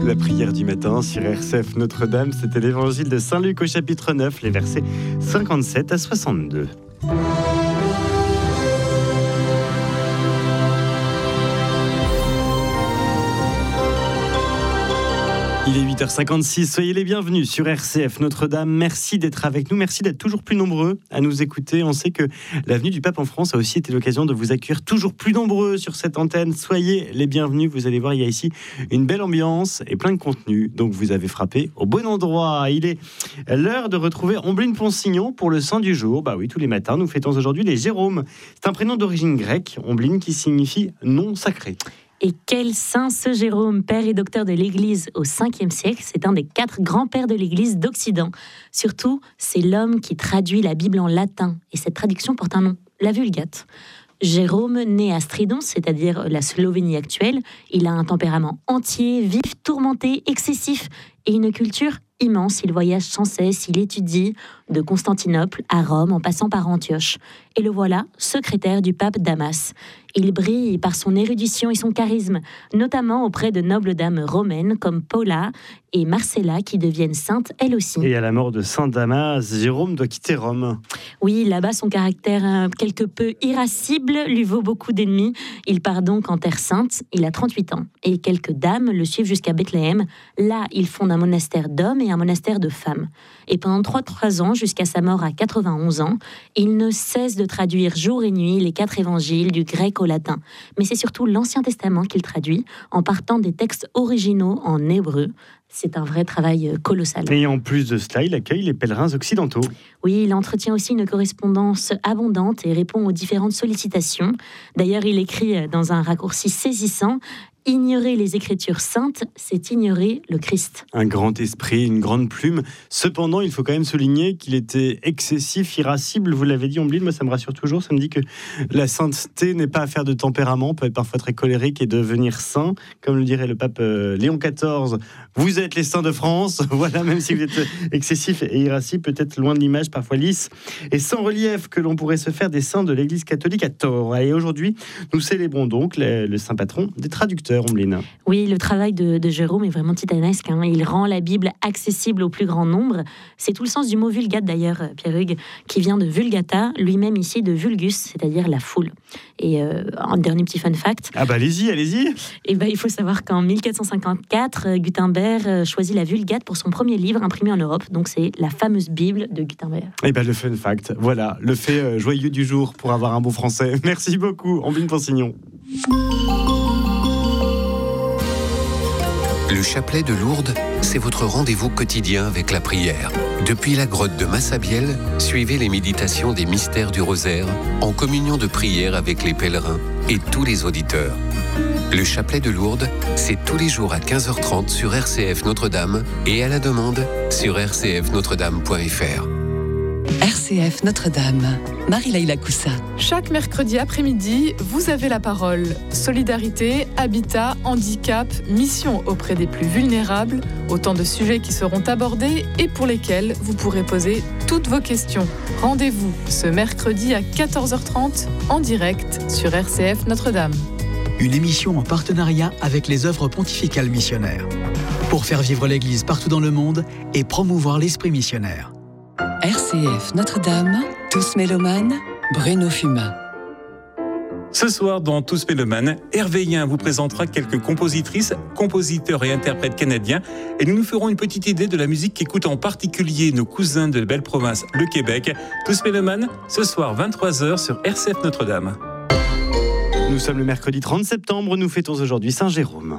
La prière du matin sur RCF Notre-Dame, c'était l'évangile de Saint-Luc au chapitre 9, les versets 57 à 62. Il est 8h56, soyez les bienvenus sur RCF Notre-Dame. Merci d'être avec nous, merci d'être toujours plus nombreux à nous écouter. On sait que la venue du pape en France a aussi été l'occasion de vous accueillir toujours plus nombreux sur cette antenne. Soyez les bienvenus, vous allez voir, il y a ici une belle ambiance et plein de contenu. Donc vous avez frappé au bon endroit. Il est l'heure de retrouver Ombline Ponsignon pour le saint du jour. Bah oui, tous les matins, nous fêtons aujourd'hui les Jérômes. C'est un prénom d'origine grecque, Ombline, qui signifie nom sacré. Et quel saint ce Jérôme, père et docteur de l'Église au 5e siècle. C'est un des 4 grands-pères de l'Église d'Occident. Surtout, c'est l'homme qui traduit la Bible en latin. Et cette traduction porte un nom, la Vulgate. Jérôme, né à Stridon, c'est-à-dire la Slovénie actuelle, il a un tempérament entier, vif, tourmenté, excessif et une culture immense. Il voyage sans cesse, il étudie de Constantinople à Rome en passant par Antioche. Et le voilà, secrétaire du pape Damas. Il brille par son érudition et son charisme, notamment auprès de nobles dames romaines comme Paula et Marcella qui deviennent saintes elles aussi. Et à la mort de saint Damas, Jérôme doit quitter Rome. Oui, là-bas son caractère quelque peu irascible lui vaut beaucoup d'ennemis. Il part donc en Terre Sainte, il a 38 ans. Et quelques dames le suivent jusqu'à Bethléem. Là, il fonde un monastère d'hommes et un monastère de femmes. Et pendant 3 ans, jusqu'à sa mort à 91 ans, il ne cesse de traduire jour et nuit les 4 évangiles du grec au latin. Mais c'est surtout l'Ancien Testament qu'il traduit en partant des textes originaux en hébreu. C'est un vrai travail colossal. Et en plus de cela, il accueille les pèlerins occidentaux. Oui, il entretient aussi une correspondance abondante et répond aux différentes sollicitations. D'ailleurs, il écrit dans un raccourci saisissant: ignorer les Écritures saintes, c'est ignorer le Christ. Un grand esprit, une grande plume. Cependant, il faut quand même souligner qu'il était excessif, irascible. Vous l'avez dit, Ombline, moi ça me rassure toujours. Ça me dit que la sainteté n'est pas affaire de tempérament. On peut être parfois très colérique et devenir saint. Comme le dirait le pape Léon XIV, vous êtes les saints de France. Voilà, même si vous êtes excessif et irascible, peut-être loin de l'image parfois lisse et sans relief que l'on pourrait se faire des saints de l'Église catholique à tort. Et aujourd'hui, nous célébrons donc le saint patron des traducteurs. Ombline. Oui, le travail de Jérôme est vraiment titanesque. Il rend la Bible accessible au plus grand nombre. C'est tout le sens du mot vulgate d'ailleurs, Pierre-Hugues, qui vient de vulgata, lui-même ici de vulgus, c'est-à-dire la foule. Et un dernier petit fun fact. Ah bah allez-y. Et il faut savoir qu'en 1454, Gutenberg choisit la Vulgate pour son premier livre imprimé en Europe. Donc c'est la fameuse Bible de Gutenberg. Et le fun fact, voilà, le fait joyeux du jour pour avoir un beau français. Merci beaucoup, Ombline Ponsignon. Le chapelet de Lourdes, c'est votre rendez-vous quotidien avec la prière. Depuis la grotte de Massabielle, suivez les méditations des mystères du rosaire en communion de prière avec les pèlerins et tous les auditeurs. Le chapelet de Lourdes, c'est tous les jours à 15h30 sur RCF Notre-Dame et à la demande sur rcfnotredame.fr. RCF Notre-Dame, Marie-Laïla Coussa. Chaque mercredi après-midi, vous avez la parole. Solidarité, habitat, handicap, mission auprès des plus vulnérables, autant de sujets qui seront abordés et pour lesquels vous pourrez poser toutes vos questions. Rendez-vous ce mercredi à 14h30 en direct sur RCF Notre-Dame. Une émission en partenariat avec les œuvres pontificales missionnaires. Pour faire vivre l'Église partout dans le monde et promouvoir l'esprit missionnaire. RCF Notre-Dame, Tous Mélomanes, Bruno Fumain. Ce soir, dans Tous Mélomanes, Hervé Yen vous présentera quelques compositrices, compositeurs et interprètes canadiens et nous ferons une petite idée de la musique qu'écoutent en particulier nos cousins de belle province, le Québec. Tous Mélomanes, ce soir 23h sur RCF Notre-Dame. Nous sommes le mercredi 30 septembre, nous fêtons aujourd'hui Saint-Jérôme.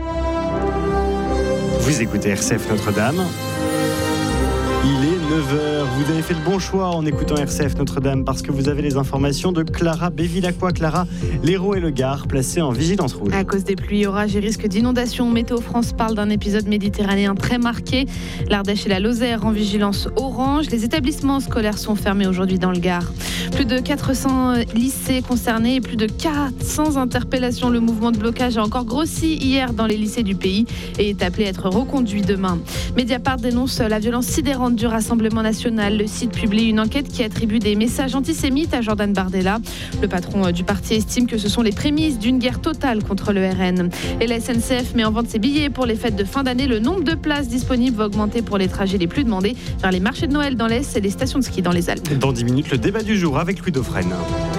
Vous écoutez RCF Notre-Dame. Il est 9h, vous avez fait le bon choix en écoutant RCF Notre-Dame parce que vous avez les informations de Clara Bévilacqua. Clara, l'Hérault et le Gard placés en vigilance rouge. À cause des pluies, orages et risques d'inondation, Météo France parle d'un épisode méditerranéen très marqué. L'Ardèche et la Lozère en vigilance orange. Les établissements scolaires sont fermés aujourd'hui dans le Gard. Plus de 400 lycées concernés et plus de 400 interpellations. Le mouvement de blocage a encore grossi hier dans les lycées du pays et est appelé à être reconduit demain. Mediapart dénonce la violence sidérante compte du Rassemblement national. Le site publie une enquête qui attribue des messages antisémites à Jordan Bardella. Le patron du parti estime que ce sont les prémices d'une guerre totale contre le RN. Et la SNCF met en vente ses billets pour les fêtes de fin d'année. Le nombre de places disponibles va augmenter pour les trajets les plus demandés vers les marchés de Noël dans l'Est et les stations de ski dans les Alpes. Dans 10 minutes, le débat du jour avec Louis Dauphren.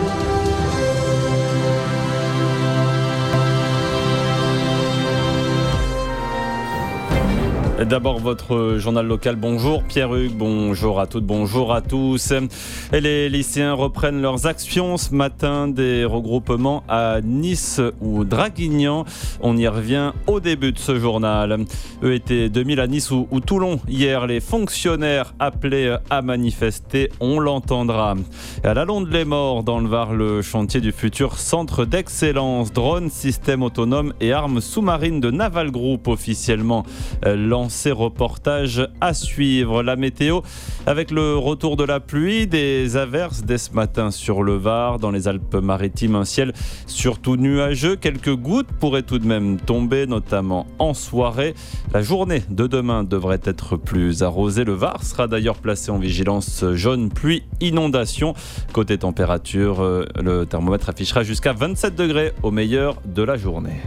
D'abord, votre journal local. Bonjour Pierre-Hugues, bonjour à toutes, bonjour à tous. Et les lycéens reprennent leurs actions ce matin, des regroupements à Nice ou Draguignan. On y revient au début de ce journal. Eux étaient 2000 à Nice ou Toulon. Hier, les fonctionnaires appelés à manifester, on l'entendra. Et à la Londe-les-Morts, dans le Var, le chantier du futur centre d'excellence, drones, systèmes autonomes et armes sous-marines de Naval Group officiellement lancé. Ces reportages à suivre. La météo avec le retour de la pluie, des averses dès ce matin sur le Var, dans les Alpes-Maritimes, un ciel surtout nuageux. Quelques gouttes pourraient tout de même tomber, notamment en soirée. La journée de demain devrait être plus arrosée. Le Var sera d'ailleurs placé en vigilance jaune pluie inondation. Côté température, le thermomètre affichera jusqu'à 27 degrés au meilleur de la journée.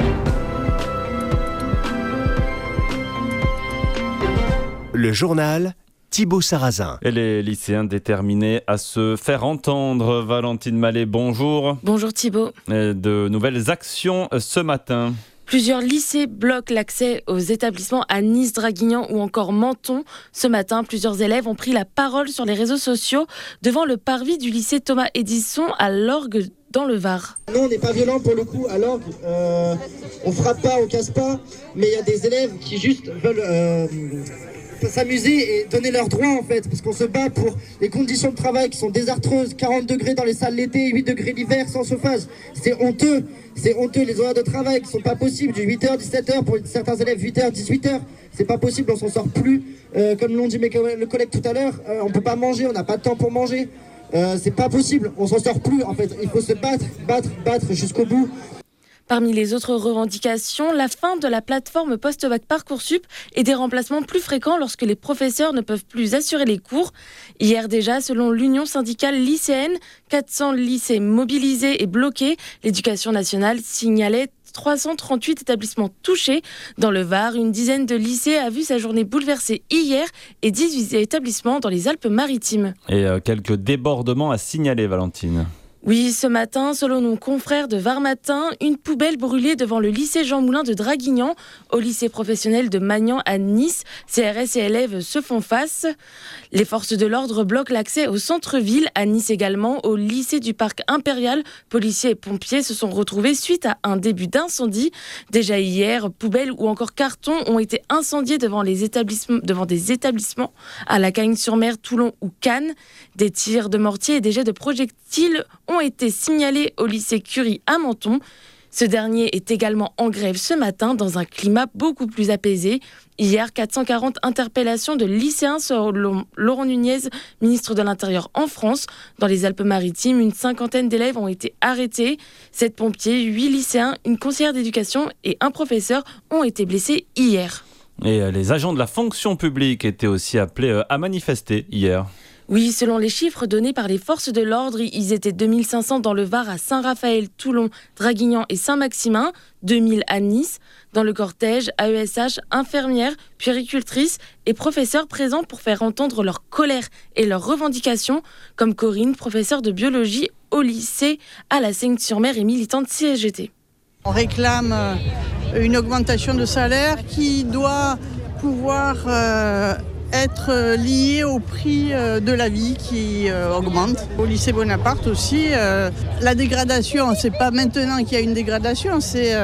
Le journal Thibaut Sarrazin. Et les lycéens déterminés à se faire entendre. Valentine Mallet, bonjour. Bonjour Thibaut. Et de nouvelles actions ce matin. Plusieurs lycées bloquent l'accès aux établissements à Nice, Draguignan ou encore Menton. Ce matin, plusieurs élèves ont pris la parole sur les réseaux sociaux devant le parvis du lycée Thomas Edison à Lorgues dans le Var. Nous, on n'est pas violent pour le coup à Lorgues. On frappe pas, on casse pas, mais il y a des élèves qui juste veulent s'amuser et donner leurs droits en fait, parce qu'on se bat pour les conditions de travail qui sont désastreuses, 40 degrés dans les salles l'été, 8 degrés l'hiver sans chauffage. C'est honteux, les horaires de travail qui sont pas possibles, du 8h, 17h, pour certains élèves 8h, 18h, c'est pas possible, on s'en sort plus. Comme l'ont dit mes collègues tout à l'heure, on peut pas manger, on n'a pas de temps pour manger, c'est pas possible, on s'en sort plus en fait, il faut se battre jusqu'au bout. Parmi les autres revendications, la fin de la plateforme post-bac Parcoursup et des remplacements plus fréquents lorsque les professeurs ne peuvent plus assurer les cours. Hier déjà, selon l'Union syndicale lycéenne, 400 lycées mobilisés et bloqués. L'Éducation nationale signalait 338 établissements touchés. Dans le Var, une dizaine de lycées a vu sa journée bouleversée hier et 18 établissements dans les Alpes-Maritimes. Et quelques débordements à signaler, Valentine. Oui, ce matin, selon nos confrères de Var Matin, une poubelle brûlée devant le lycée Jean Moulin de Draguignan, au lycée professionnel de Magnan à Nice. CRS et élèves se font face. Les forces de l'ordre bloquent l'accès au centre-ville, à Nice également, au lycée du Parc Impérial. Policiers et pompiers se sont retrouvés suite à un début d'incendie. Déjà hier, poubelles ou encore cartons ont été incendiés devant des établissements à la Cagnes-sur-Mer, Toulon ou Cannes. Des tirs de mortier et des jets de projectiles ont été signalés au lycée Curie à Menton. Ce dernier est également en grève ce matin dans un climat beaucoup plus apaisé. Hier, 440 interpellations de lycéens selon Laurent Nunez, ministre de l'Intérieur en France. Dans les Alpes-Maritimes, une cinquantaine d'élèves ont été arrêtés. 7 pompiers, 8 lycéens, une conseillère d'éducation et un professeur ont été blessés hier. Et les agents de la fonction publique étaient aussi appelés à manifester hier. Oui, selon les chiffres donnés par les forces de l'ordre, ils étaient 2500 dans le Var à Saint-Raphaël, Toulon, Draguignan et Saint-Maximin, 2000 à Nice. Dans le cortège, AESH, infirmières, puéricultrices et professeurs présents pour faire entendre leur colère et leurs revendications, comme Corinne, professeure de biologie au lycée à la Seigne-sur-Mer et militante CSGT. On réclame une augmentation de salaire qui doit pouvoir être lié au prix de la vie qui augmente. Au lycée Bonaparte aussi, la dégradation, c'est pas maintenant qu'il y a une dégradation,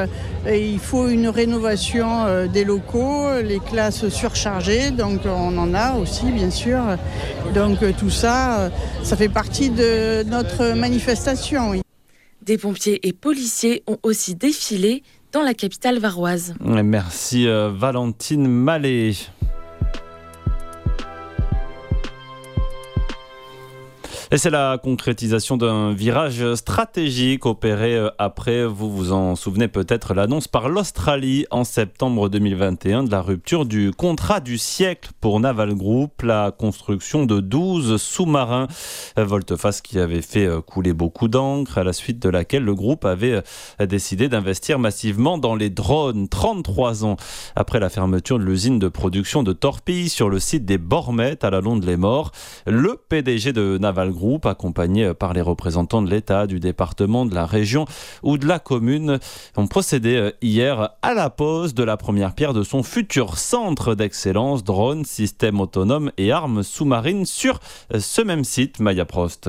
il faut une rénovation des locaux, les classes surchargées, donc on en a aussi bien sûr. Donc tout ça, ça fait partie de notre manifestation. Oui. Des pompiers et policiers ont aussi défilé dans la capitale varoise. Merci Valentine Mallet. Et Et c'est la concrétisation d'un virage stratégique opéré après, vous vous en souvenez peut-être, l'annonce par l'Australie en septembre 2021 de la rupture du contrat du siècle pour Naval Group, la construction de 12 sous-marins. Volte-face qui avait fait couler beaucoup d'encre, à la suite de laquelle le groupe avait décidé d'investir massivement dans les drones 33 ans après la fermeture de l'usine de production de torpilles sur le site des Bormettes à la Londe-les-Morts. Le PDG de Naval Group, accompagné par les représentants de l'État, du département, de la région ou de la commune, ont procédé hier à la pose de la première pierre de son futur centre d'excellence drones, systèmes autonomes et armes sous-marines sur ce même site. Maya Prost.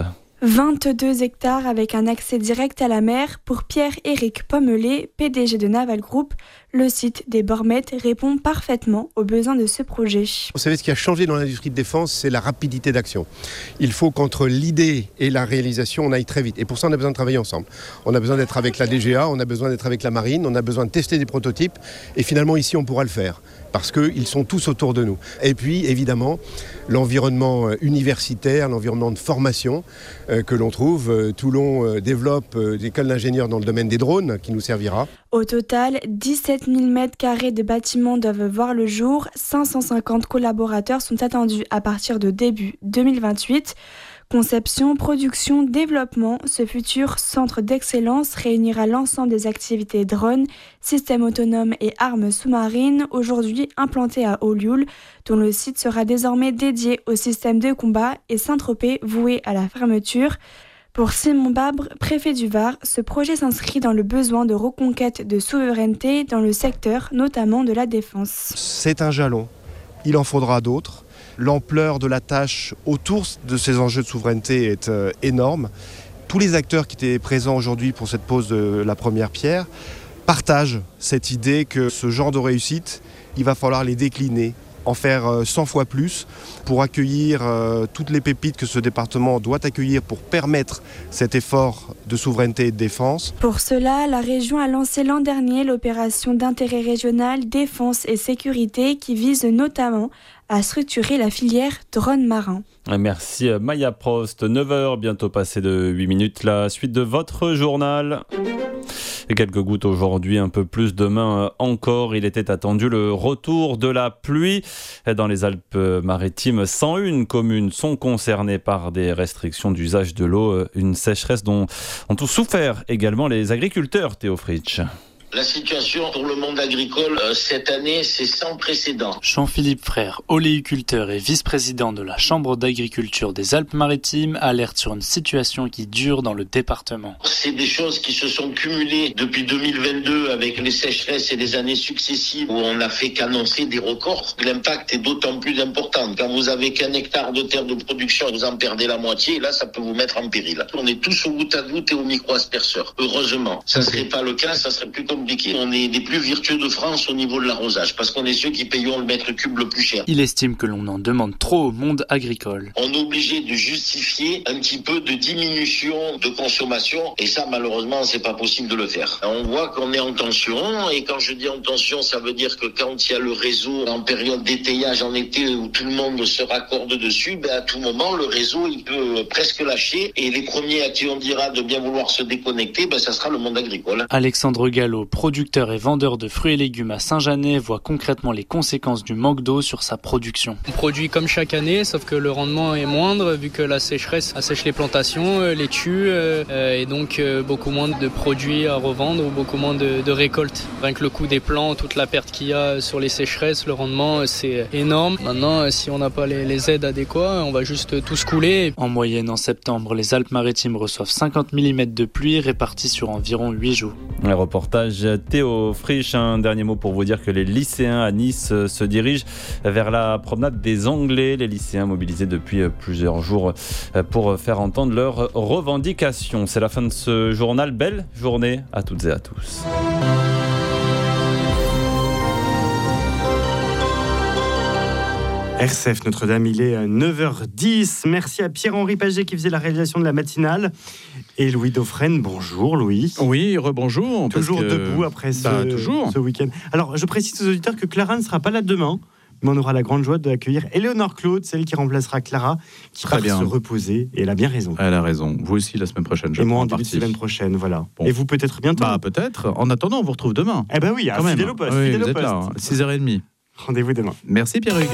22 hectares avec un accès direct à la mer. Pour Pierre-Éric Pommelet, PDG de Naval Group, le site des Bormettes répond parfaitement aux besoins de ce projet. Vous savez, ce qui a changé dans l'industrie de défense, c'est la rapidité d'action. Il faut qu'entre l'idée et la réalisation, on aille très vite. Et pour ça, on a besoin de travailler ensemble. On a besoin d'être avec la DGA, on a besoin d'être avec la marine, on a besoin de tester des prototypes. Et finalement, ici, on pourra le faire, parce qu'ils sont tous autour de nous. Et puis, évidemment, l'environnement universitaire, l'environnement de formation que l'on trouve. Toulon développe des écoles d'ingénieurs dans le domaine des drones, qui nous servira. Au total, 17 000 m² de bâtiments doivent voir le jour. 550 collaborateurs sont attendus à partir de début 2028. Conception, production, développement, ce futur centre d'excellence réunira l'ensemble des activités drones, systèmes autonomes et armes sous-marines, aujourd'hui implantés à Olioul, dont le site sera désormais dédié au système de combat, et Saint-Tropez voué à la fermeture. Pour Simon Babre, préfet du Var, ce projet s'inscrit dans le besoin de reconquête de souveraineté dans le secteur, notamment de la défense. C'est un jalon, il en faudra d'autres. L'ampleur de la tâche autour de ces enjeux de souveraineté est énorme. Tous les acteurs qui étaient présents aujourd'hui pour cette pose de la première pierre partagent cette idée que ce genre de réussite, il va falloir les décliner, en faire 100 fois plus pour accueillir toutes les pépites que ce département doit accueillir pour permettre cet effort de souveraineté et de défense. Pour cela, la région a lancé l'an dernier l'opération d'intérêt régional défense et sécurité qui vise notamment à structurer la filière drone marin. Merci Maya Prost. 9h, bientôt passé de 8 minutes. La suite de votre journal. Et quelques gouttes aujourd'hui, un peu plus demain encore. Il était attendu le retour de la pluie. Dans les Alpes-Maritimes, 101 communes sont concernées par des restrictions d'usage de l'eau. Une sécheresse dont ont tous souffert également les agriculteurs, Théo Fritsch. La situation pour le monde agricole cette année, c'est sans précédent. Jean-Philippe Frère, oléiculteur et vice-président de la Chambre d'agriculture des Alpes-Maritimes, alerte sur une situation qui dure dans le département. C'est des choses qui se sont cumulées depuis 2022 avec les sécheresses et les années successives où on n'a fait qu'annoncer des records. L'impact est d'autant plus important. Quand vous avez qu'un hectare de terre de production, vous en perdez la moitié, et là ça peut vous mettre en péril. On est tous au goutte à goutte et au micro-asperceur. Heureusement, ça ne serait pas le cas, ça serait plus compliqué. On est des plus vertueux de France au niveau de l'arrosage, parce qu'on est ceux qui payons le mètre cube le plus cher. Il estime que l'on en demande trop au monde agricole. On est obligé de justifier un petit peu de diminution de consommation, et ça malheureusement c'est pas possible de le faire. On voit qu'on est en tension, et quand je dis en tension, ça veut dire que quand il y a le réseau en période d'étayage en été où tout le monde se raccorde dessus, à tout moment le réseau il peut presque lâcher, et les premiers à qui on dira de bien vouloir se déconnecter, ça sera le monde agricole. Alexandre Gallo, producteur et vendeur de fruits et légumes à Saint-Janet, voit concrètement les conséquences du manque d'eau sur sa production. On produit comme chaque année, sauf que le rendement est moindre vu que la sécheresse assèche les plantations, les tue, et donc beaucoup moins de produits à revendre ou beaucoup moins de récoltes. Rien que le coût des plants, toute la perte qu'il y a sur les sécheresses, le rendement c'est énorme. Maintenant, si on n'a pas les aides adéquates, on va juste tous couler. En moyenne, en septembre, les Alpes-Maritimes reçoivent 50 mm de pluie répartis sur environ 8 jours. Un reportage Théo Fritsch. Un dernier mot pour vous dire que les lycéens à Nice se dirigent vers la promenade des Anglais. Les lycéens mobilisés depuis plusieurs jours pour faire entendre leurs revendications. C'est la fin de ce journal. Belle journée à toutes et à tous. RCF Notre-Dame, il est 9h10. Merci à Pierre-Henri Paget qui faisait la réalisation de la matinale. Et Louis Dauphren, bonjour Louis. Oui, rebonjour. Toujours debout après ce week-end. Alors, je précise aux auditeurs que Clara ne sera pas là demain, Mais on aura la grande joie d'accueillir Éléonore Claude, celle qui remplacera Clara, qui part se reposer. Et elle a bien raison. Elle a raison. Vous aussi la semaine prochaine, je Et moi en prends début de partie. semaine prochaine, voilà. Bon. Et vous peut-être bientôt. Bah peut-être. En attendant, on vous retrouve demain. Eh ben oui, fidèle au poste. Oui, fidèle vous au êtes poste. là, 6h30. Rendez-vous demain. Merci Pierre-Hugues.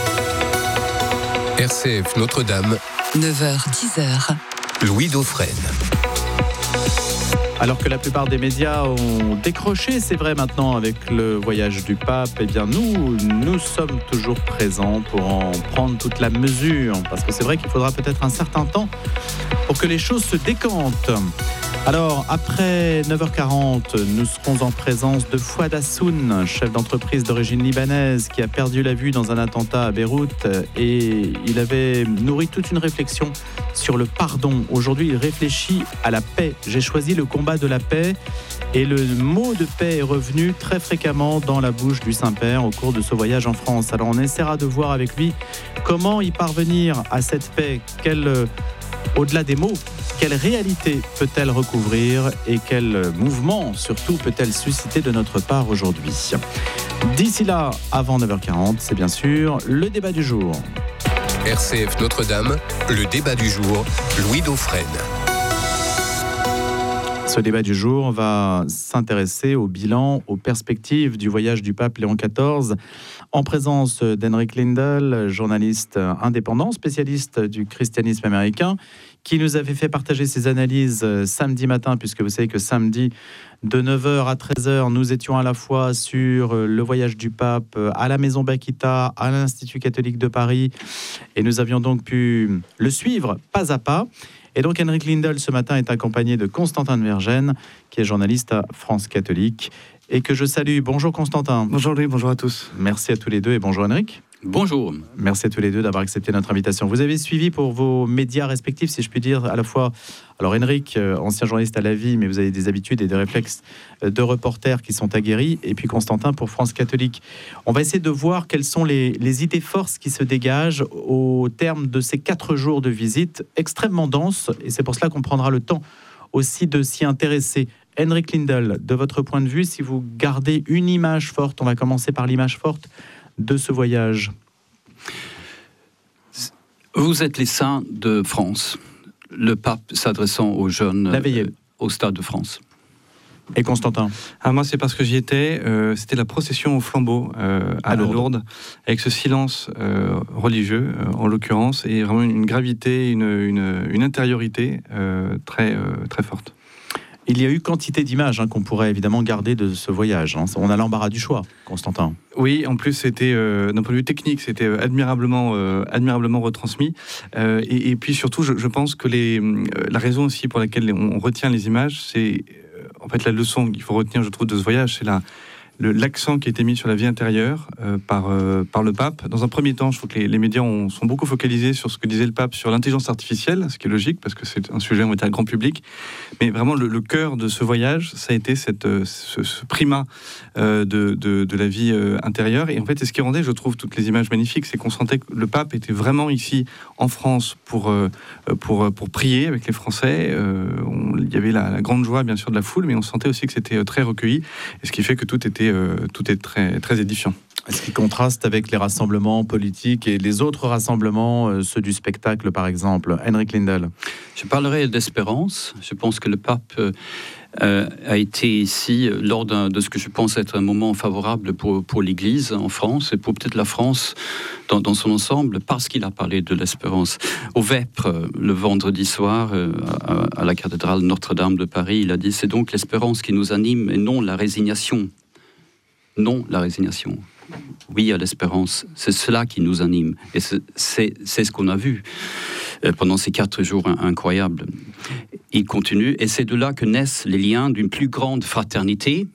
RCF Notre-Dame, 9h, 10h. Louis Dauphren. Alors que la plupart des médias ont décroché, c'est vrai maintenant avec le voyage du pape, eh bien nous sommes toujours présents pour en prendre toute la mesure. Parce que c'est vrai qu'il faudra peut-être un certain temps pour que les choses se décantent. Alors, après 9h40, nous serons en présence de Fouad Hassoun, chef d'entreprise d'origine libanaise, qui a perdu la vue dans un attentat à Beyrouth. Et il avait nourri toute une réflexion sur le pardon. Aujourd'hui, il réfléchit à la paix. J'ai choisi le combat de la paix. Et le mot de paix est revenu très fréquemment dans la bouche du Saint-Père au cours de ce voyage en France. Alors, on essaiera de voir avec lui comment y parvenir à cette paix. Au-delà des mots, quelle réalité peut-elle recouvrir et quel mouvement, surtout, peut-elle susciter de notre part aujourd'hui ? D'ici là, avant 9h40, c'est bien sûr le débat du jour. RCF Notre-Dame, le débat du jour, Louis Dauphren. Ce débat du jour va s'intéresser au bilan, aux perspectives du voyage du pape Léon XIV, en présence d'Henrik Lindell, journaliste indépendant, spécialiste du christianisme américain, qui nous avait fait partager ses analyses samedi matin, puisque vous savez que samedi, de 9h à 13h, nous étions à la fois sur le voyage du pape à la Maison Bakita, à l'Institut catholique de Paris, et nous avions donc pu le suivre pas à pas. Et donc Henrik Lindell ce matin est accompagné de Constantin de Vergennes, qui est journaliste à France Catholique, et que je salue. Bonjour Constantin. Bonjour Louis, bonjour à tous. Merci à tous les deux et bonjour Henrik. Bonjour. Merci à tous les deux d'avoir accepté notre invitation. Vous avez suivi pour vos médias respectifs, si je puis dire, à la fois... Alors Henrik, ancien journaliste à La Vie, mais vous avez des habitudes et des réflexes de reporter qui sont aguerris, et puis Constantin pour France Catholique. On va essayer de voir quelles sont les idées forces qui se dégagent au terme de ces 4 jours de visite extrêmement denses, et c'est pour cela qu'on prendra le temps aussi de s'y intéresser. Henrik Lindell, de votre point de vue, si vous gardez une image forte, on va commencer par l'image forte de ce voyage. Vous êtes les saints de France. Le pape s'adressant aux jeunes au Stade de France. Et Constantin? Moi, c'est parce que j'y étais. C'était la procession au flambeau à Lourdes, avec ce silence religieux, en l'occurrence, et vraiment une gravité, une intériorité très, très forte. Il y a eu quantité d'images qu'on pourrait évidemment garder de ce voyage. On a l'embarras du choix, Constantin. Oui, en plus, c'était, d'un point de vue technique, c'était admirablement retransmis. Et puis surtout, je pense que la raison aussi pour laquelle on retient les images, c'est en fait la leçon qu'il faut retenir, je trouve, de ce voyage, c'est l'accent qui a été mis sur la vie intérieure par le pape. Dans un premier temps, je trouve que les médias sont beaucoup focalisés sur ce que disait le pape sur l'intelligence artificielle, ce qui est logique parce que c'est un sujet, on va dire, grand public. Mais vraiment, le cœur de ce voyage, ça a été ce primat de la vie intérieure. Et en fait, c'est ce qui rendait, je trouve, toutes les images magnifiques, c'est qu'on sentait que le pape était vraiment ici en France pour prier avec les Français. Il y avait la grande joie, bien sûr, de la foule, mais on sentait aussi que c'était très recueilli. Et ce qui fait que tout est très, très édifiant. Ce qui contraste avec les rassemblements politiques et les autres rassemblements, ceux du spectacle par exemple. Henrik Lindell. Je parlerai d'espérance. Je pense que le pape a été ici lors de ce que je pense être un moment favorable pour l'Église en France et pour peut-être la France dans son ensemble, parce qu'il a parlé de l'espérance. Au Vêpres, le vendredi soir, à la cathédrale Notre-Dame de Paris, il a dit « C'est donc l'espérance qui nous anime et non la résignation. Non la résignation. Oui à l'espérance. C'est cela qui nous anime. » Et c'est ce qu'on a vu pendant ces 4 jours incroyables. Il continue, et c'est de là que naissent les liens d'une plus grande fraternité,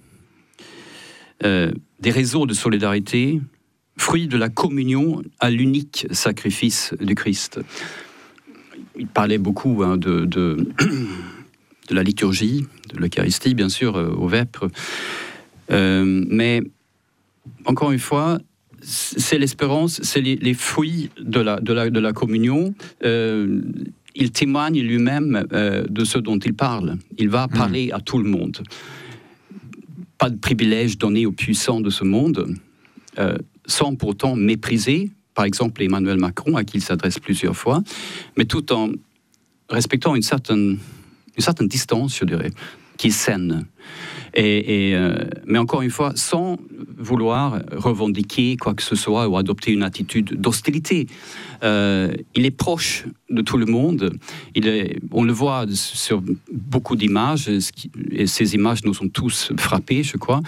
des réseaux de solidarité, fruit de la communion à l'unique sacrifice du Christ. Il parlait beaucoup de la liturgie, de l'Eucharistie, bien sûr, au Vêpres. Mais, encore une fois, c'est l'espérance, c'est les fruits de la communion. Il témoigne lui-même de ce dont il parle. Il va parler à tout le monde. Pas de privilège donné aux puissants de ce monde. sans pourtant mépriser, par exemple, Emmanuel Macron, à qui il s'adresse plusieurs fois, mais tout en respectant une certaine distance, je dirais, qui est saine. Mais encore une fois, sans vouloir revendiquer quoi que ce soit ou adopter une attitude d'hostilité. Il est proche de tout le monde. On le voit sur beaucoup d'images, et ces images nous ont tous frappés, je crois.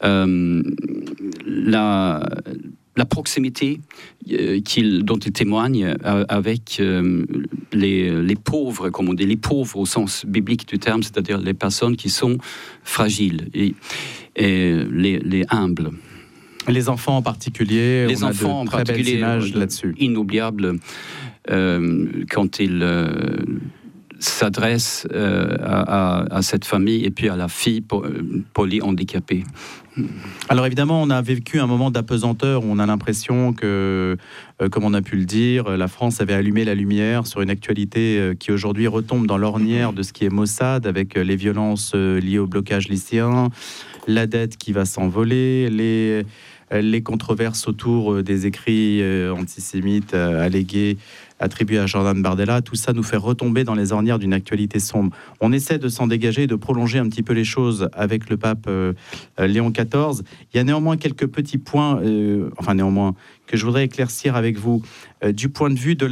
La proximité dont il témoigne avec les pauvres, comme on dit, les pauvres au sens biblique du terme, c'est-à-dire les personnes qui sont fragiles et les humbles. Les enfants en particulier, les enfants a de très belles images là-dessus. Inoubliables quand il s'adresse à cette famille et puis à la fille polyhandicapée. Alors évidemment, on a vécu un moment d'apesanteur où on a l'impression que, comme on a pu le dire, la France avait allumé la lumière sur une actualité qui aujourd'hui retombe dans l'ornière de ce qui est Mossad, avec les violences liées au blocage lycéen, la dette qui va s'envoler, les controverses autour des écrits antisémites allégués, attribués à Jordan Bardella. Tout ça nous fait retomber dans les ornières d'une actualité sombre. On essaie de s'en dégager et de prolonger un petit peu les choses avec le pape Léon XIV. Il y a néanmoins quelques petits points, que je voudrais éclaircir avec vous. Du point de vue de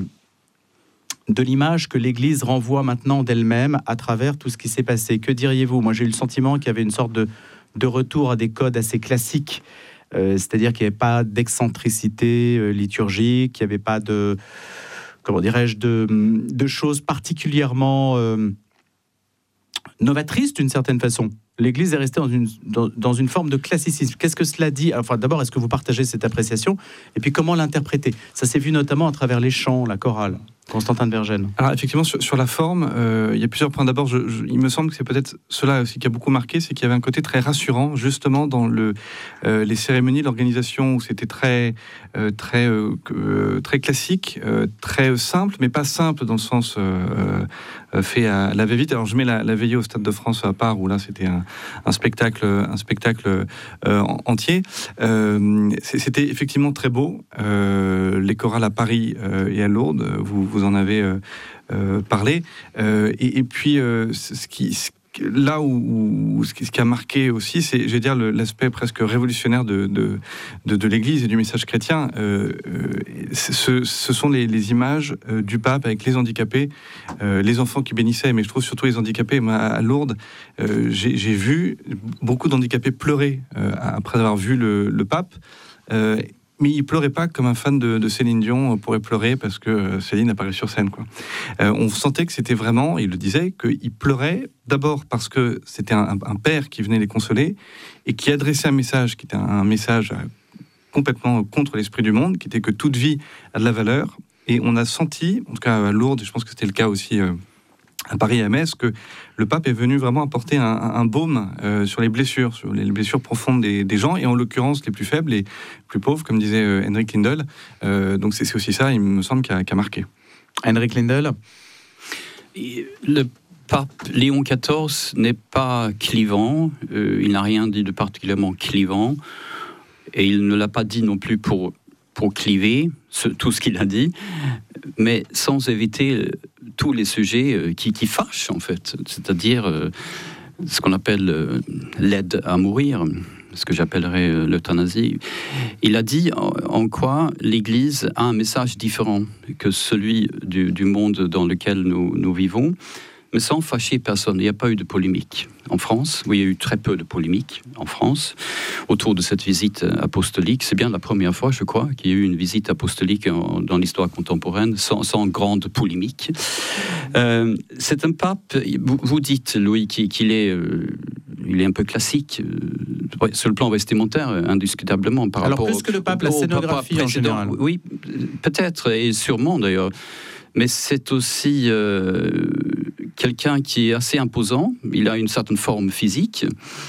l'image que l'Église renvoie maintenant d'elle-même à travers tout ce qui s'est passé. Que diriez-vous ? Moi, j'ai eu le sentiment qu'il y avait une sorte de retour à des codes assez classiques. C'est-à-dire qu'il n'y avait pas d'excentricité liturgique, qu'il n'y avait pas de choses particulièrement novatrices d'une certaine façon. L'Église est restée dans une forme de classicisme. Qu'est-ce que cela dit ? Enfin, d'abord, est-ce que vous partagez cette appréciation ? Et puis, comment l'interpréter ? Ça s'est vu notamment à travers les chants, la chorale. Constantin de Vergennes. Alors effectivement, sur la forme, il y a plusieurs points. D'abord, il me semble que c'est peut-être cela aussi qui a beaucoup marqué, c'est qu'il y avait un côté très rassurant, justement, dans les cérémonies, l'organisation, où c'était très classique, très simple, mais pas simple dans le sens fait à la va-vite. Alors je mets la veillée au Stade de France à part, où là c'était un spectacle entier. C'était effectivement très beau. Les chorales à Paris et à Lourdes, vous en avez parlé. Et puis, ce qui a marqué aussi, c'est, je vais dire, l'aspect presque révolutionnaire de l'Église et du message chrétien. Ce sont les images du pape avec les handicapés, les enfants qui bénissaient, mais je trouve surtout les handicapés. Moi, à Lourdes, j'ai vu beaucoup d'handicapés pleurer après avoir vu le pape. Mais il pleurait pas comme un fan de Céline Dion pourrait pleurer parce que Céline apparaît sur scène, quoi. On sentait que c'était vraiment, il le disait, qu'il pleurait d'abord parce que c'était un père qui venait les consoler et qui adressait un message qui était un message complètement contre l'esprit du monde, qui était que toute vie a de la valeur. Et on a senti, en tout cas à Lourdes, je pense que c'était le cas aussi à Paris et à Metz, que le pape est venu vraiment apporter un baume sur les blessures profondes des gens, et en l'occurrence les plus faibles, les plus pauvres, comme disait Henrik Lindell. Donc c'est aussi ça, il me semble, qui a marqué. Henrik Lindell. Le pape Léon XIV n'est pas clivant, il n'a rien dit de particulièrement clivant, et il ne l'a pas dit non plus pour cliver tout ce qu'il a dit, mais sans éviter tous les sujets qui fâchent, en fait. C'est-à-dire ce qu'on appelle l'aide à mourir, ce que j'appellerais l'euthanasie. Il a dit en quoi l'Église a un message différent que celui du monde dans lequel nous vivons, mais sans fâcher personne. Il n'y a pas eu de polémique en France. Oui, il y a eu très peu de polémique en France autour de cette visite apostolique. C'est bien la première fois, je crois, qu'il y a eu une visite apostolique dans l'histoire contemporaine sans grande polémique. C'est un pape, vous dites, Louis, qu'il est... il est un peu classique sur le plan vestimentaire, indiscutablement. Alors plus que le pape, la scénographie en général. Oui, peut-être, et sûrement d'ailleurs. Mais c'est aussi quelqu'un qui est assez imposant. Il a une certaine forme physique.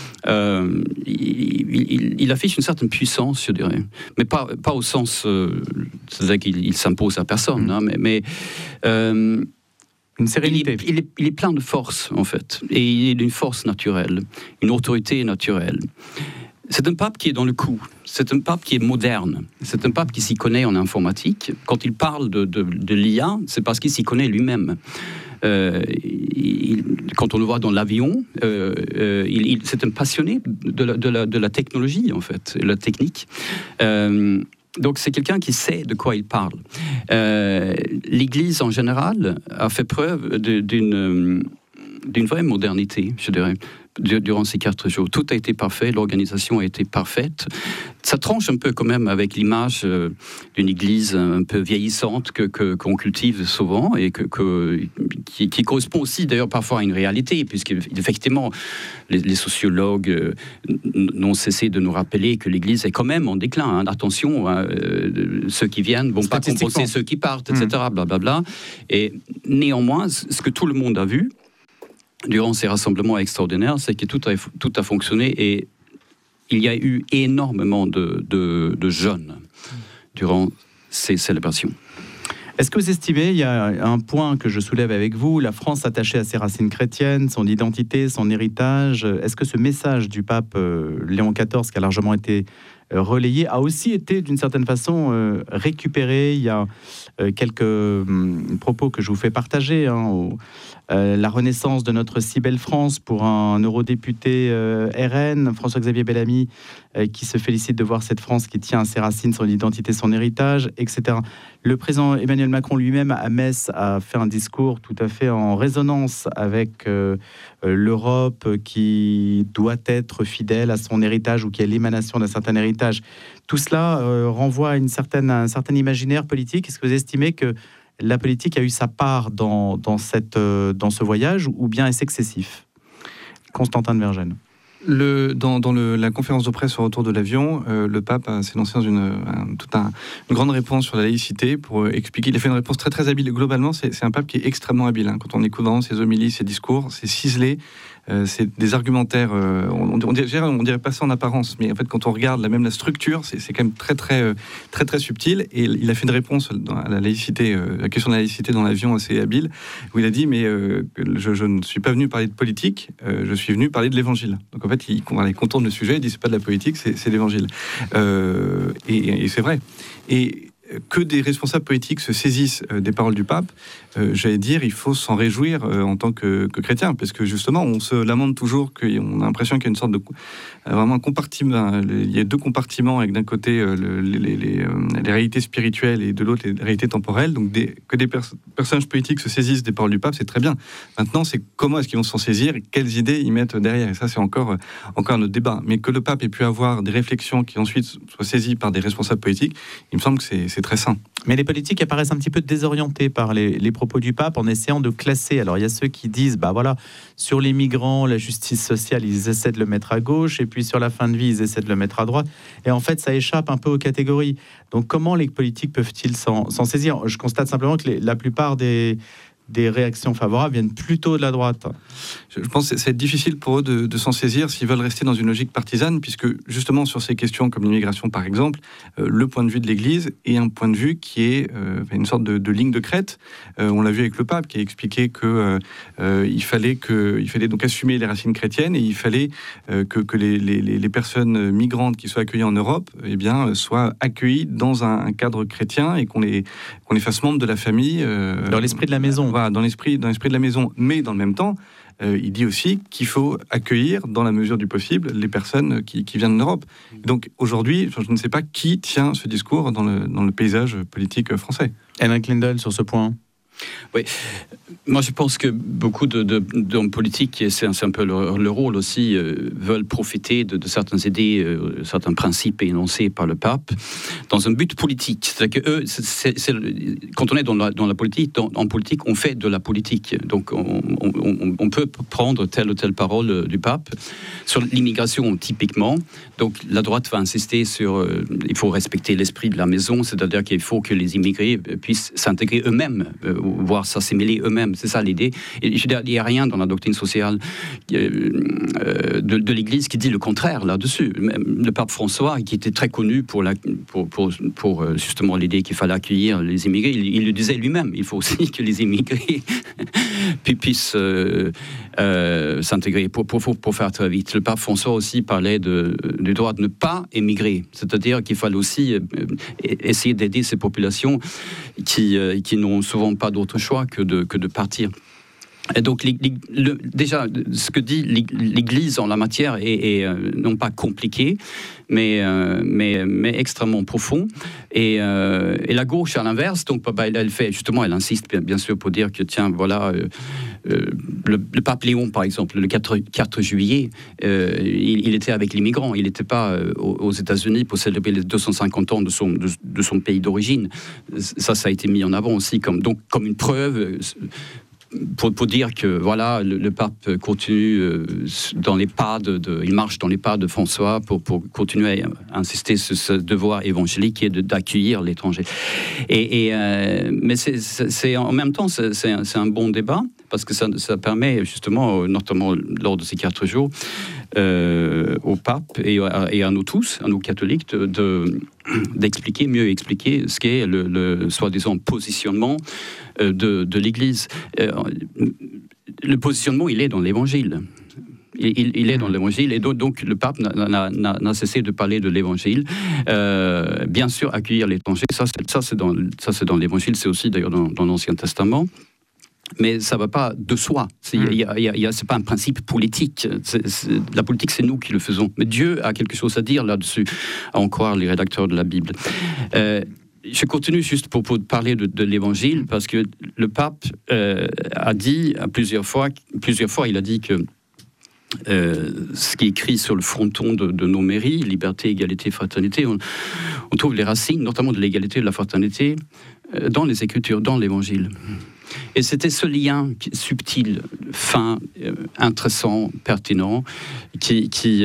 Il affiche une certaine puissance, je dirais. Mais pas au sens... c'est-à-dire qu'il s'impose à personne. Hein, mais une sérénité. Il est plein de force, en fait. Et il est d'une force naturelle. Une autorité naturelle. C'est un pape qui est dans le coup. C'est un pape qui est moderne. C'est un pape qui s'y connaît en informatique. Quand il parle de l'IA, c'est parce qu'il s'y connaît lui-même. Quand on le voit dans l'avion, c'est un passionné de la technologie, en fait, de la technique. Donc c'est quelqu'un qui sait de quoi il parle. L'Église, en général, a fait preuve d'une vraie modernité, je dirais, durant ces 4 jours. Tout a été parfait, l'organisation a été parfaite. Ça tranche un peu quand même avec l'image d'une église un peu vieillissante qu'on cultive souvent et qui correspond aussi d'ailleurs parfois à une réalité, puisque effectivement les sociologues n'ont cessé de nous rappeler que l'église est quand même en déclin. Hein. Attention, ceux qui viennent vont pas compenser ceux qui partent, etc. Blablabla. Et néanmoins, ce que tout le monde a vu durant ces rassemblements extraordinaires, c'est que tout a fonctionné et il y a eu énormément de jeunes durant ces célébrations. Est-ce que vous estimez, il y a un point que je soulève avec vous, la France attachée à ses racines chrétiennes, son identité, son héritage, est-ce que ce message du pape Léon XIV, qui a largement été relayé, a aussi été d'une certaine façon récupéré? Il y a quelques propos que je vous fais partager, la renaissance de notre si belle France pour un eurodéputé RN, François-Xavier Bellamy, qui se félicite de voir cette France qui tient à ses racines, son identité, son héritage, etc. Le président Emmanuel Macron lui-même à Metz a fait un discours tout à fait en résonance avec l'Europe qui doit être fidèle à son héritage ou qui est l'émanation d'un certain héritage. Tout cela renvoie à un certain imaginaire politique. Est-ce que vous estimez que la politique a eu sa part dans ce voyage ou bien est-ce excessif? Constantin de Vergennes. Dans la conférence de presse au retour de l'avion, le pape s'est lancé dans une grande réponse sur la laïcité pour expliquer. Il a fait une réponse très très habile. Globalement, c'est un pape qui est extrêmement habile. Quand on écoute vraiment ses homélies, ses discours, c'est ciselé. C'est des argumentaires, on dirait pas ça en apparence, mais en fait quand on regarde la structure, c'est quand même très très très très subtil. Et il a fait une réponse à la laïcité, la question de la laïcité dans l'avion assez habile, où il a dit mais je ne suis pas venu parler de politique, je suis venu parler de l'évangile. Donc en fait il contourne le sujet, il dit c'est pas de la politique, c'est l'évangile. Et c'est vrai. Et que des responsables politiques se saisissent des paroles du pape, j'allais dire, il faut s'en réjouir en tant que chrétien, parce que justement, on se lamente toujours qu'on a l'impression qu'il y a une sorte de vraiment un compartiment. Il y a 2 compartiments avec d'un côté les réalités spirituelles et de l'autre les réalités temporelles. Donc que des personnages politiques se saisissent des paroles du pape, c'est très bien. Maintenant, c'est comment est-ce qu'ils vont s'en saisir et quelles idées ils mettent derrière. Et ça, c'est encore un autre débat. Mais que le pape ait pu avoir des réflexions qui ensuite soient saisies par des responsables politiques, il me semble que c'est très sain. Mais les politiques apparaissent un petit peu désorientés par les propos du pape en essayant de classer. Alors il y a ceux qui disent, sur les migrants, la justice sociale, ils essaient de le mettre à gauche, et puis sur la fin de vie, ils essaient de le mettre à droite. Et en fait, ça échappe un peu aux catégories. Donc comment les politiques peuvent-ils s'en saisir? Je constate simplement que la plupart des réactions favorables viennent plutôt de la droite. Je pense que c'est difficile pour eux de s'en saisir s'ils veulent rester dans une logique partisane, puisque justement sur ces questions comme l'immigration par exemple, le point de vue de l'Église est un point de vue qui est une sorte de ligne de crête. On l'a vu avec le pape qui a expliqué qu'il fallait donc assumer les racines chrétiennes et il fallait que les personnes migrantes qui soient accueillies en Europe soient accueillies dans un cadre chrétien et qu'on les fasse membres de la famille. Dans l'esprit de la maison. Dans l'esprit de la maison, mais dans le même temps, il dit aussi qu'il faut accueillir, dans la mesure du possible, les personnes qui viennent d'Europe. Donc aujourd'hui, je ne sais pas qui tient ce discours dans le paysage politique français. Henrik Lindell, sur ce point. Oui, moi je pense que beaucoup d'hommes politiques, et c'est un peu leur rôle aussi, veulent profiter de certaines idées, certains principes énoncés par le pape dans un but politique. C'est-à-dire que eux, quand on est dans la politique, en politique, on fait de la politique. Donc on peut prendre telle ou telle parole du pape sur l'immigration typiquement. Donc la droite va insister sur il faut respecter l'esprit de la maison, c'est-à-dire qu'il faut que les immigrés puissent s'intégrer eux-mêmes pouvoir s'assimiler eux-mêmes. C'est ça l'idée. Et je veux dire, il n'y a rien dans la doctrine sociale de l'Église qui dit le contraire là-dessus. Même le pape François, qui était très connu pour justement l'idée qu'il fallait accueillir les immigrés, il le disait lui-même. Il faut aussi que les immigrés puissent s'intégrer. Pour faire très vite, le pape François aussi parlait du droit de ne pas émigrer, c'est-à-dire qu'il fallait aussi essayer d'aider ces populations qui n'ont souvent pas d'autre choix que de partir. Et donc, déjà, ce que dit l'Église en la matière est non pas compliqué, mais extrêmement profond. Et la gauche, à l'inverse, donc, elle insiste bien sûr pour dire que, tiens, voilà, le pape Léon, par exemple, le 4 juillet, il était avec les migrants. Il n'était pas aux États-Unis pour célébrer les 250 ans de son pays d'origine. Ça a été mis en avant aussi comme une preuve. Pour dire que voilà, le pape continue dans les pas il marche dans les pas de François pour continuer à insister sur ce devoir évangélique qui est d'accueillir l'étranger. Mais c'est en même temps c'est un bon débat parce que ça permet justement, notamment lors de ces 4 jours, au pape et à nous tous, à nous catholiques, mieux expliquer ce qu'est le soi-disant positionnement de l'Église. Le positionnement, il est dans l'Évangile. Il est dans l'Évangile, et donc le pape n'a cessé de parler de l'Évangile. Bien sûr, accueillir l'étranger, ça c'est dans l'Évangile, c'est aussi d'ailleurs dans l'Ancien Testament. Mais ça ne va pas de soi. C'est pas un principe politique. La politique, c'est nous qui le faisons. Mais Dieu a quelque chose à dire là-dessus, à en croire les rédacteurs de la Bible. Je continue juste pour parler de l'Évangile, parce que le pape a dit plusieurs fois, il a dit que ce qui est écrit sur le fronton de nos mairies, liberté, égalité, fraternité, on trouve les racines, notamment de l'égalité et de la fraternité, dans les Écritures, dans l'Évangile. Et c'était ce lien subtil, fin, intéressant, pertinent, qui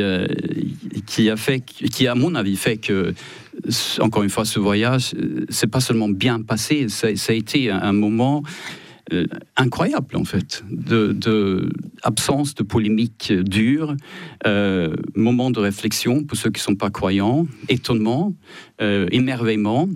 à mon avis fait que, encore une fois, ce voyage, c'est pas seulement bien passé, ça a été un moment incroyable en fait, de absence de polémique dure, moment de réflexion pour ceux qui ne sont pas croyants, étonnement, émerveillement,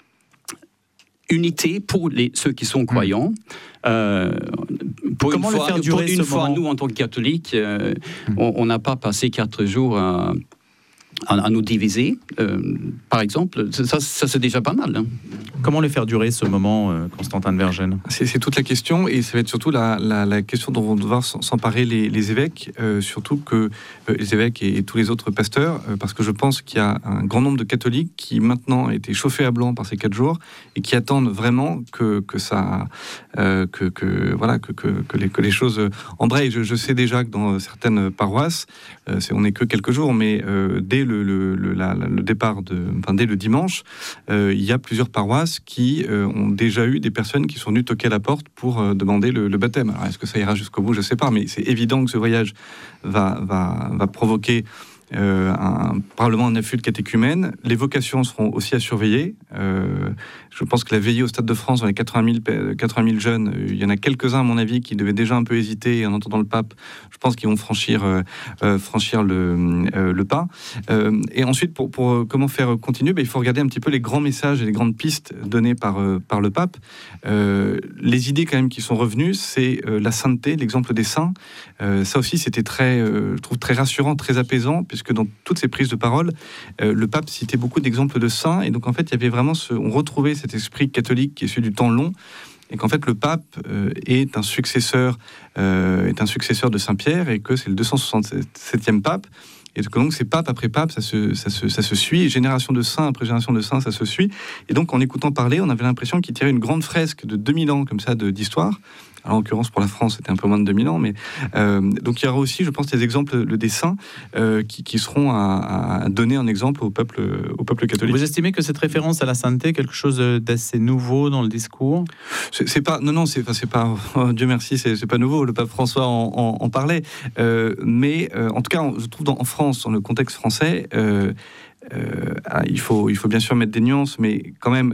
unité pour ceux qui sont croyants. Comment le faire durer une fois, nous, en tant que catholiques, on n'a pas passé 4 jours à nous diviser, par exemple. Ça c'est déjà pas mal. Hein. Comment le faire durer, ce moment, Constantin de Vergennes ? C'est toute la question, et ça va être surtout la question dont vont devoir s'emparer les évêques, surtout que les évêques et tous les autres pasteurs, parce que je pense qu'il y a un grand nombre de catholiques qui maintenant ont été chauffés à blanc par ces 4 jours, et qui attendent vraiment que les choses embrayent. Je sais déjà que dans certaines paroisses, on n'est que quelques jours, mais dès le départ, dès le dimanche, il y a plusieurs paroisses qui ont déjà eu des personnes qui sont venues toquer à la porte pour demander le baptême. Alors, est-ce que ça ira jusqu'au bout ? Je ne sais pas, mais c'est évident que ce voyage va provoquer probablement un afflux de catéchumènes. Les vocations seront aussi à surveiller. Je pense que la veillée au Stade de France, dans les 80 000 jeunes, il y en a quelques-uns, à mon avis, qui devaient déjà un peu hésiter en entendant le pape. Je pense qu'ils vont franchir le pas. Et ensuite, pour comment faire continuer, il faut regarder un petit peu les grands messages et les grandes pistes données par le pape. Les idées quand même qui sont revenues, c'est la sainteté, l'exemple des saints. Ça aussi, c'était je trouve très rassurant, très apaisant, puisque dans toutes ces prises de parole, le pape citait beaucoup d'exemples de saints, et donc en fait, il y avait vraiment on retrouvait cet esprit catholique qui est celui du temps long, et qu'en fait le pape est un successeur de Saint-Pierre, et que c'est le 267e pape, et que donc c'est pape après pape, ça se suit, et génération de saints après génération de saints, ça se suit. Et donc en écoutant parler, on avait l'impression qu'il tirait une grande fresque de 2000 ans comme ça d'histoire. Alors, en l'occurrence, pour la France, c'était un peu moins de 2000 ans, mais donc il y aura aussi, je pense, des exemples des saints qui seront à donner un exemple au peuple catholique. Vous estimez que cette référence à la sainteté est quelque chose d'assez nouveau dans le discours ? C'est pas, c'est pas, Dieu merci, c'est pas nouveau. Le pape François en parlait, mais en tout cas, je trouve en France, dans le contexte français, il faut bien sûr mettre des nuances, mais quand même.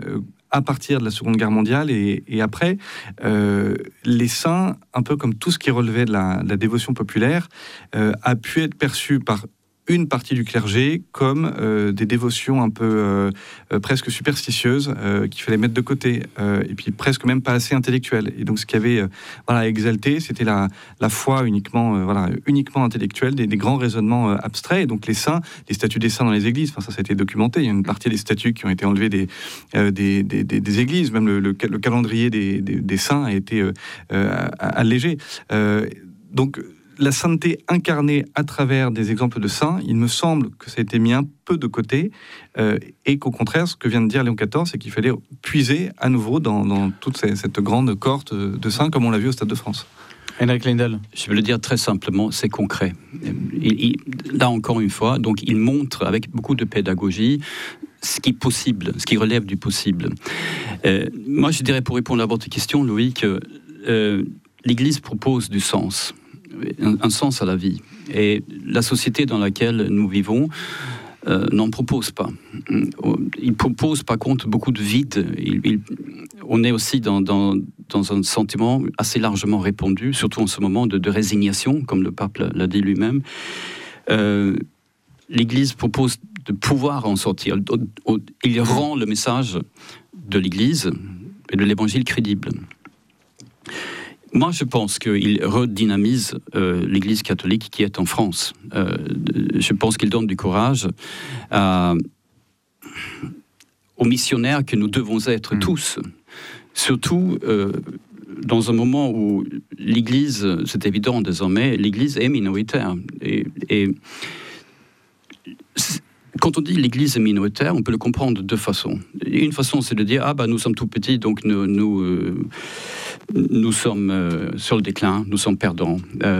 à partir de la Seconde Guerre mondiale et après, les saints, un peu comme tout ce qui relevait de la dévotion populaire, a pu être perçu par une partie du clergé comme des dévotions un peu presque superstitieuses qu'il fallait mettre de côté, et puis presque même pas assez intellectuelles. Et donc ce qui avait exalté, c'était la foi uniquement intellectuelle, des grands raisonnements abstraits. Et donc les saints, les statues des saints dans les églises, ça a été documenté, il y a une partie des statues qui ont été enlevées des églises, même le calendrier des saints a été allégé. Donc la sainteté incarnée à travers des exemples de saints, il me semble que ça a été mis un peu de côté, et qu'au contraire, ce que vient de dire Léon XIV, c'est qu'il fallait puiser à nouveau dans toute cette grande cohorte de saints, comme on l'a vu au Stade de France. Henrik Lindell. Je vais le dire très simplement, c'est concret. Là encore une fois, donc il montre avec beaucoup de pédagogie ce qui est possible, ce qui relève du possible. Moi, je dirais, pour répondre à votre question, Loïc, l'Église propose du sens. Un sens à la vie. Et la société dans laquelle nous vivons n'en propose pas. Il propose par contre beaucoup de vide. On est aussi dans un sentiment assez largement répandu, surtout en ce moment de résignation, comme le pape l'a dit lui-même. L'Église propose de pouvoir en sortir. Il rend le message de l'Église et de l'Évangile crédible. Moi, je pense qu'il redynamise l'Église catholique qui est en France. Je pense qu'il donne du courage aux missionnaires que nous devons être tous. Surtout dans un moment où l'Église, c'est évident désormais, l'Église est minoritaire. Et quand on dit l'Église est minoritaire, on peut le comprendre de deux façons. Une façon, c'est de dire nous sommes tout petits, donc nous sommes sur le déclin, nous sommes perdants.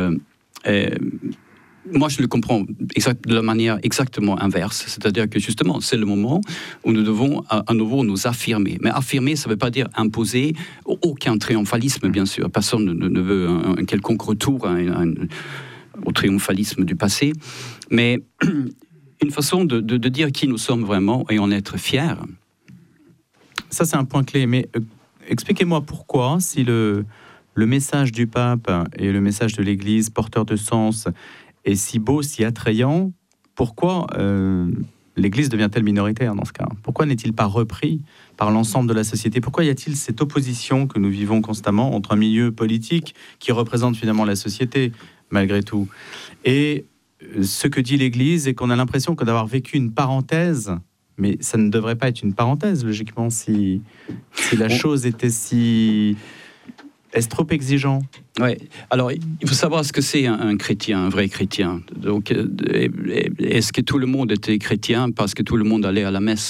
Moi, je le comprends de la manière exactement inverse, c'est-à-dire que justement, c'est le moment où nous devons à nouveau nous affirmer. Mais affirmer, ça ne veut pas dire imposer aucun triomphalisme, bien sûr. Personne ne veut un quelconque retour au triomphalisme du passé, mais une façon de dire qui nous sommes vraiment et en être fiers. Ça, c'est un point clé, mais expliquez-moi pourquoi, si le message du pape et le message de l'Église, porteur de sens, est si beau, si attrayant, pourquoi l'Église devient-elle minoritaire dans ce cas ? Pourquoi n'est-il pas repris par l'ensemble de la société ? Pourquoi y a-t-il cette opposition que nous vivons constamment entre un milieu politique qui représente finalement la société, malgré tout, et ce que dit l'Église, et qu'on a l'impression que d'avoir vécu une parenthèse, mais ça ne devrait pas être une parenthèse, logiquement, si la chose était si... Est-ce trop exigeant ? Oui. Alors, il faut savoir ce que c'est un chrétien, un vrai chrétien. Donc, est-ce que tout le monde était chrétien parce que tout le monde allait à la messe ?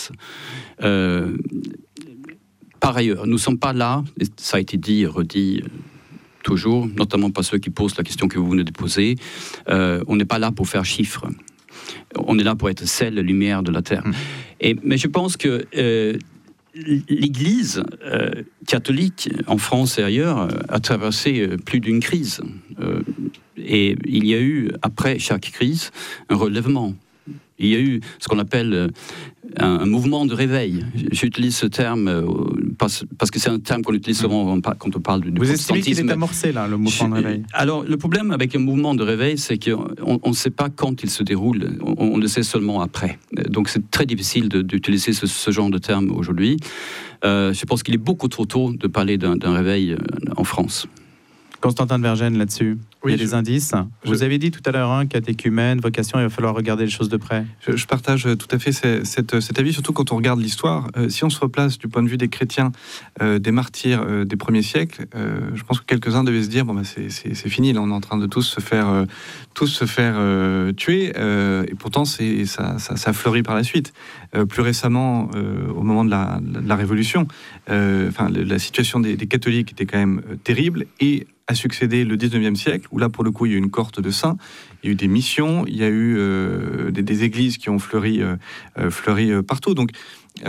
Par ailleurs, nous ne sommes pas là, ça a été dit et redit toujours, notamment par ceux qui posent la question que vous venez de poser, on n'est pas là pour faire chiffre. On est là pour être sel, lumière de la terre. Mais je pense que l'Église catholique en France et ailleurs a traversé plus d'une crise. Et il y a eu, après chaque crise, un relèvement. Il y a eu ce qu'on appelle un mouvement de réveil. J'utilise ce terme parce que c'est un terme qu'on utilise souvent quand on parle du protestantisme. Vous estimez qu'il est amorcé, là, le mouvement de réveil ? Alors, le problème avec un mouvement de réveil, c'est qu'on ne sait pas quand il se déroule. On le sait seulement après. Donc, c'est très difficile d'utiliser ce genre de terme aujourd'hui. Je pense qu'il est beaucoup trop tôt de parler d'un réveil en France. Constantin de Vergennes, là-dessus, il y a des indices. Vous avez dit tout à l'heure, catéchumène, vocation, il va falloir regarder les choses de près. Je partage tout à fait cet avis, surtout quand on regarde l'histoire. Si on se replace du point de vue des chrétiens, des martyrs des premiers siècles, je pense que quelques-uns devaient se dire, c'est fini, là on est en train de tous se faire tuer, et pourtant ça fleurit par la suite. Plus récemment, au moment de la Révolution, la situation des catholiques était quand même terrible, et a succédé le 19e siècle, où là, pour le coup, il y a eu une cohorte de saints, il y a eu des missions, il y a eu des églises qui ont fleuri partout. Donc,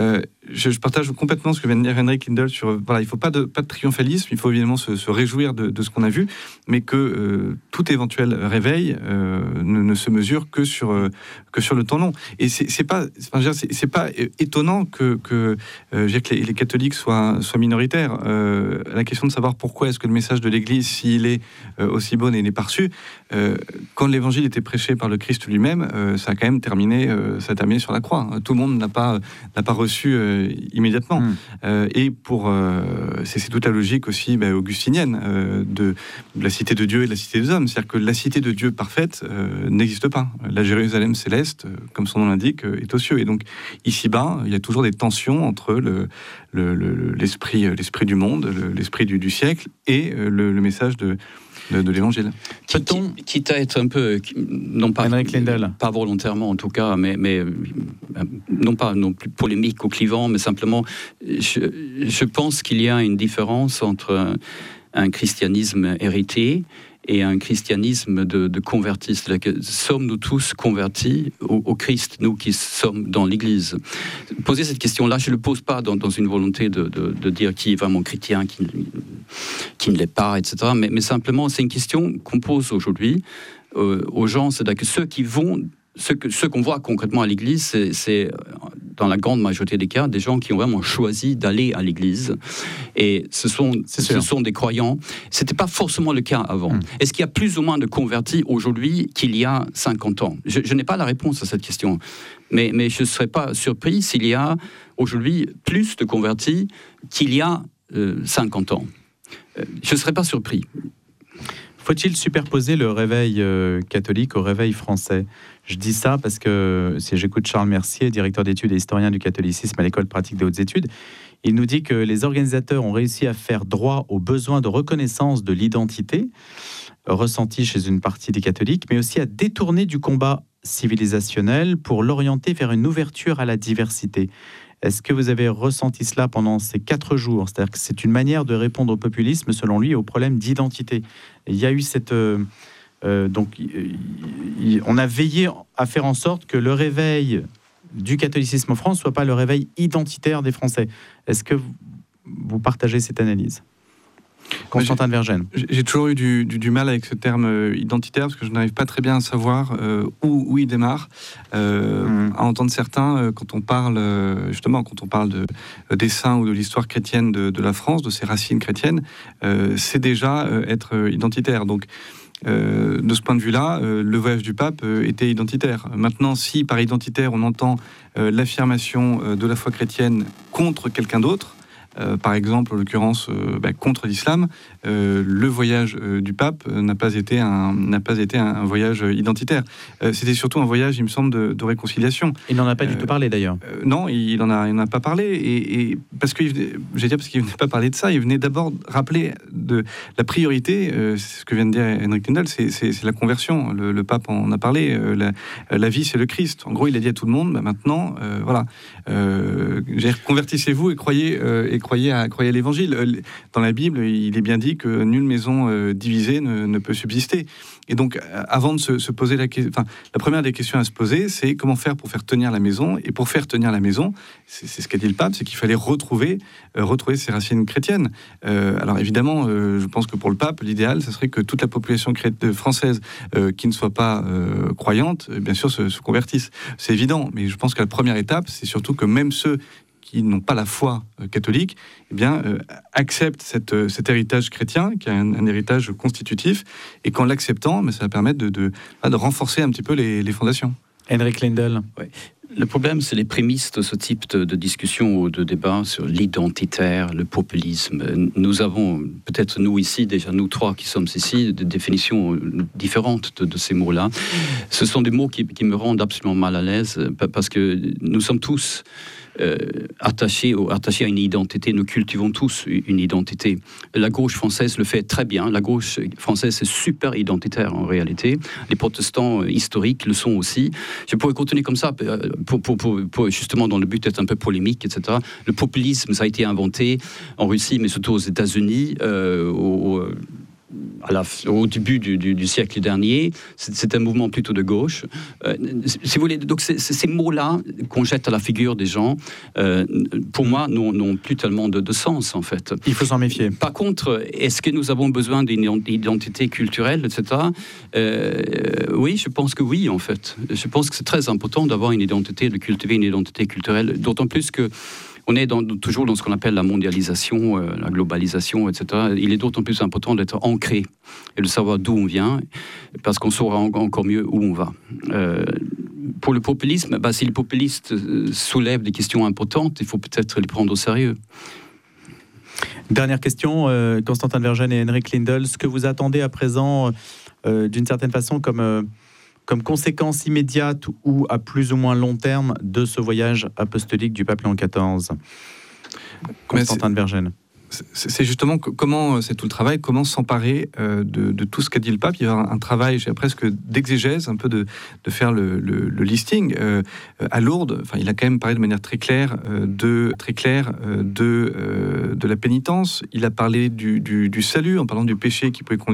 je partage complètement ce que vient de dire Henrik Lindell sur il ne faut pas de triomphalisme, il faut évidemment se réjouir de ce qu'on a vu, mais que tout éventuel réveil ne se mesure que sur le temps long. Et c'est pas étonnant que les catholiques soient minoritaires. La question de savoir pourquoi est-ce que le message de l'Église, s'il est aussi bon et n'est pas reçu, quand l'Évangile était prêché par le Christ lui-même, ça a quand même terminé sur la croix. Tout le monde n'a pas reçu immédiatement. Et c'est toute la logique aussi augustinienne de la cité de Dieu et de la cité des hommes. C'est-à-dire que la cité de Dieu parfaite n'existe pas. La Jérusalem céleste, comme son nom l'indique, est aux cieux. Et donc, ici-bas, il y a toujours des tensions entre l'esprit du monde, l'esprit du siècle et le message de l'Évangile. Quitte à être un peu, non pas volontairement en tout cas, mais non pas non plus polémique ou clivant, mais simplement, je pense qu'il y a une différence entre un christianisme hérité et un christianisme de convertis. Sommes-nous tous convertis au Christ, nous qui sommes dans l'Église? Poser cette question-là, je ne le pose pas dans une volonté de dire qui est vraiment chrétien, qui ne l'est pas, etc. Mais simplement, c'est une question qu'on pose aujourd'hui aux gens. C'est-à-dire que ceux qu'on voit concrètement à l'Église, c'est dans la grande majorité des cas, des gens qui ont vraiment choisi d'aller à l'Église. Et ce sont des croyants. Ce n'était pas forcément le cas avant. Est-ce qu'il y a plus ou moins de convertis aujourd'hui qu'il y a 50 ans? Je n'ai pas la réponse à cette question. Mais je ne serais pas surpris s'il y a aujourd'hui plus de convertis qu'il y a 50 ans. Je ne serais pas surpris. Faut-il superposer le réveil catholique au réveil français? Je dis ça parce que si j'écoute Charles Mercier, directeur d'études et historien du catholicisme à l'École pratique des hautes études, il nous dit que les organisateurs ont réussi à faire droit aux besoins de reconnaissance de l'identité ressentis chez une partie des catholiques, mais aussi à détourner du combat civilisationnel pour l'orienter vers une ouverture à la diversité. Est-ce que vous avez ressenti cela pendant ces 4 jours? C'est-à-dire que c'est une manière de répondre au populisme, selon lui, et au problème d'identité. Il y a eu cette... on a veillé à faire en sorte que le réveil du catholicisme en France ne soit pas le réveil identitaire des Français. Est-ce que vous partagez cette analyse? Constantin de Vergennes. J'ai toujours eu du mal avec ce terme identitaire parce que je n'arrive pas très bien à savoir où il démarre. À entendre certains, quand on parle des saints ou de l'histoire chrétienne de la France, de ses racines chrétiennes, c'est déjà être identitaire. Donc, de ce point de vue-là, le voyage du pape était identitaire. Maintenant, si par identitaire on entend l'affirmation de la foi chrétienne contre quelqu'un d'autre, par exemple, en l'occurrence, contre l'islam, le voyage du pape n'a pas été un voyage identitaire. C'était surtout un voyage, il me semble, de réconciliation. Il n'en a pas du tout parlé, d'ailleurs. Non, il n'en a pas parlé. Et parce qu'il venait pas parler de ça, il venait d'abord rappeler de la priorité, c'est ce que vient de dire Henrik Lindell, c'est la conversion. Le pape en a parlé. La vie, c'est le Christ. En gros, il a dit à tout le monde, maintenant, voilà, convertissez-vous et croyez à l'Évangile. Dans la Bible, il est bien dit que nulle maison divisée ne peut subsister. Et donc, avant de se poser la première des questions à se poser, c'est comment faire pour faire tenir la maison. Et pour faire tenir la maison, c'est ce qu'a dit le pape, c'est qu'il fallait retrouver ses racines chrétiennes. Alors évidemment, je pense que pour le pape, l'idéal, ce serait que toute la population française qui ne soit pas croyante, bien sûr, se convertisse. C'est évident, mais je pense que la première étape, c'est surtout que même ceux qui n'ont pas la foi catholique, acceptent cet héritage chrétien, qui est un héritage constitutif, et qu'en l'acceptant, ça va permettre de renforcer un petit peu les fondations. Henrik Lindell. Ouais. Le problème, c'est les prémices de ce type de discussion ou de débat sur l'identitaire, le populisme. Nous avons, peut-être nous ici, déjà nous trois qui sommes ici, des définitions différentes de ces mots-là. Ce sont des mots qui me rendent absolument mal à l'aise, parce que nous sommes tous attachés à une identité. Nous cultivons tous une identité. La gauche française le fait très bien. La gauche française est super identitaire en réalité. Les protestants historiques le sont aussi. Je pourrais continuer comme ça pour justement dans le but d'être un peu polémique, etc. Le populisme, ça a été inventé en Russie, mais surtout aux États-Unis au début du siècle dernier. C'est un mouvement plutôt de gauche. Si vous voulez, donc ces mots-là qu'on jette à la figure des gens, pour moi, n'ont plus tellement de sens, en fait. Il faut s'en méfier. Par contre, est-ce que nous avons besoin d'une identité culturelle, etc. Oui, je pense que oui, en fait. Je pense que c'est très important d'avoir une identité, de cultiver une identité culturelle, d'autant plus que on est toujours dans ce qu'on appelle la mondialisation, la globalisation, etc. Il est d'autant plus important d'être ancré et de savoir d'où on vient, parce qu'on saura encore mieux où on va. Pour le populisme, si les populistes soulèvent des questions importantes, il faut peut-être les prendre au sérieux. Dernière question, Constantin de Vergennes et Henrik Lindel, ce que vous attendez à présent, d'une certaine façon, comme conséquence immédiate ou à plus ou moins long terme de ce voyage apostolique du pape Léon XIV. Constantin de Vergennes. C'est justement comment, c'est tout le travail, comment s'emparer de tout ce qu'a dit le pape. Il y a un travail presque d'exégèse, un peu de faire le listing. À Lourdes, il a quand même parlé de manière très claire de la pénitence. Il a parlé du salut en parlant du péché qui pouvait conduire